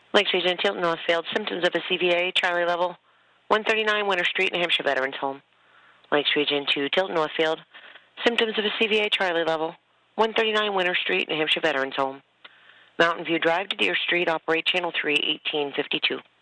Lakes Region, Tilton, Northfield. Symptoms of a CVA, Charlie level. 139 Winter Street, New Hampshire Veterans Home. Lakes Region 2, Tilton, Northfield. Symptoms of a CVA, Charlie level. 139 Winter Street, New Hampshire Veterans Home. Mountain View Drive to Deer Street, operate Channel 3, 1852.